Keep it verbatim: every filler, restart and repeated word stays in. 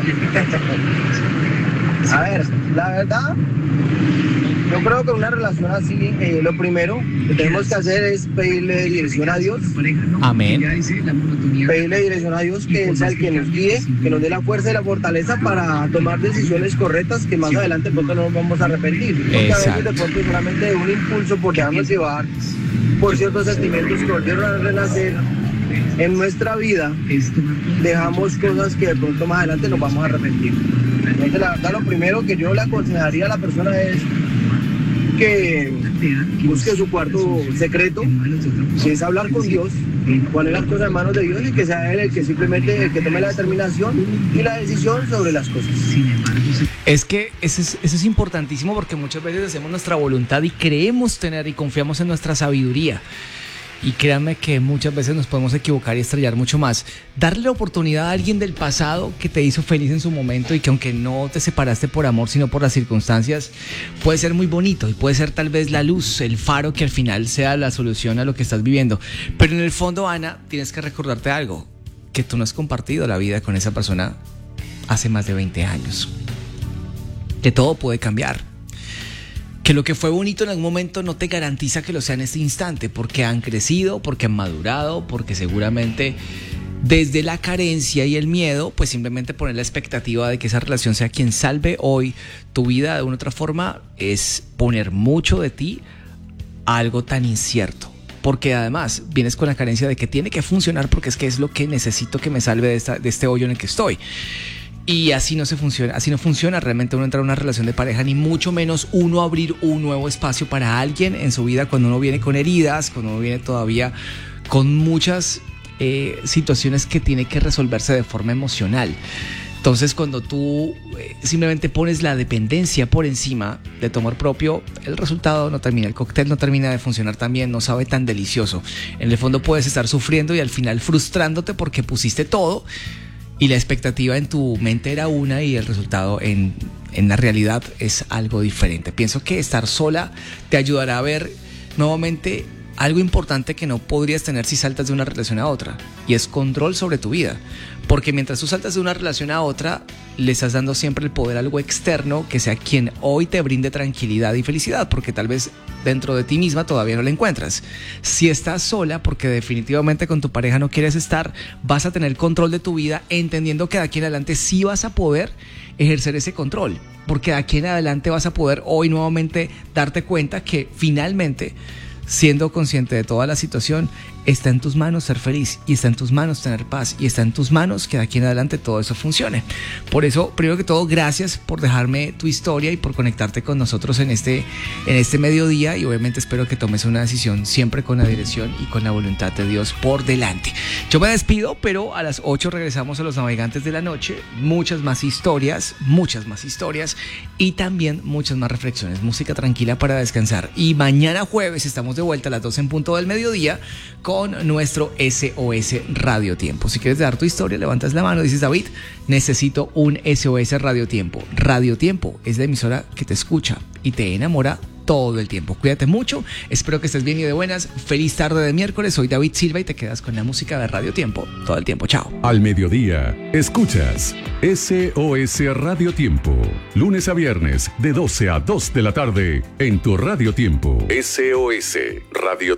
A ver, la verdad, yo creo que una relación así, eh, lo primero que tenemos que hacer es pedirle dirección a Dios. Amén. Pedirle dirección a Dios, que Él sea el que nos guíe, que nos dé la fuerza y la fortaleza para tomar decisiones correctas que más adelante de pronto no nos vamos a arrepentir. Porque a veces de pronto solamente de un impulso por dejarnos llevar por ciertos sentimientos que volvieron a renacer en nuestra vida, dejamos cosas que de pronto más adelante nos vamos a arrepentir. Entonces la verdad, lo primero que yo le aconsejaría a la persona es que busque su cuarto secreto, si es hablar con Dios, poner las cosas en manos de Dios y que sea Él el que simplemente el que tome la determinación y la decisión sobre las cosas. Es que eso es, eso es importantísimo, porque muchas veces hacemos nuestra voluntad y creemos tener y confiamos en nuestra sabiduría. Y créanme que muchas veces nos podemos equivocar y estrellar mucho más. Darle la oportunidad a alguien del pasado que te hizo feliz en su momento y que aunque no te separaste por amor, sino por las circunstancias, puede ser muy bonito y puede ser tal vez la luz, el faro que al final sea la solución a lo que estás viviendo. Pero en el fondo, Ana, tienes que recordarte algo, que tú no has compartido la vida con esa persona hace más de veinte años. Que todo puede cambiar. Que lo que fue bonito en algún momento no te garantiza que lo sea en este instante, porque han crecido, porque han madurado, porque seguramente desde la carencia y el miedo, pues simplemente poner la expectativa de que esa relación sea quien salve hoy tu vida de una u otra forma es poner mucho de ti a algo tan incierto. Porque además vienes con la carencia de que tiene que funcionar porque es que es lo que necesito que me salve de, esta, de este hoyo en el que estoy. Y así no se funciona, así no funciona realmente uno entrar a una relación de pareja, ni mucho menos uno abrir un nuevo espacio para alguien en su vida cuando uno viene con heridas, cuando uno viene todavía con muchas eh, situaciones que tiene que resolverse de forma emocional. Entonces, cuando tú eh, simplemente pones la dependencia por encima de tu amor propio, el resultado no termina, el cóctel no termina de funcionar tan bien, no sabe tan delicioso. En el fondo puedes estar sufriendo y al final frustrándote porque pusiste todo y la expectativa en tu mente era una y el resultado en, en la realidad es algo diferente. Pienso que estar sola te ayudará a ver nuevamente algo importante que no podrías tener si saltas de una relación a otra, y es control sobre tu vida. Porque mientras tú saltas de una relación a otra, le estás dando siempre el poder a algo externo que sea quien hoy te brinde tranquilidad y felicidad, porque tal vez dentro de ti misma todavía no la encuentras. Si estás sola, porque definitivamente con tu pareja no quieres estar, vas a tener control de tu vida, entendiendo que de aquí en adelante sí vas a poder ejercer ese control, porque de aquí en adelante vas a poder hoy nuevamente darte cuenta que finalmente, siendo consciente de toda la situación, está en tus manos ser feliz, y está en tus manos tener paz, y está en tus manos que de aquí en adelante todo eso funcione. Por eso, primero que todo, gracias por dejarme tu historia y por conectarte con nosotros en este, en este mediodía, y obviamente espero que tomes una decisión siempre con la dirección y con la voluntad de Dios por delante. Yo me despido, pero a las ocho regresamos a Los Navegantes de la Noche. Muchas más historias, muchas más historias y también muchas más reflexiones, música tranquila para descansar. Y mañana jueves estamos de vuelta a las doce en punto del mediodía con nuestro S O S Radio Tiempo. Si quieres dar tu historia, levantas la mano y dices: David, necesito un S O S Radio Tiempo. Radio Tiempo es la emisora que te escucha y te enamora todo el tiempo. Cuídate mucho, espero que estés bien y de buenas. Feliz tarde de miércoles, soy David Silva y te quedas con la música de Radio Tiempo todo el tiempo. Chao. Al mediodía, escuchas S O S Radio Tiempo, lunes a viernes de doce a dos de la tarde en tu Radio Tiempo. S O S Radio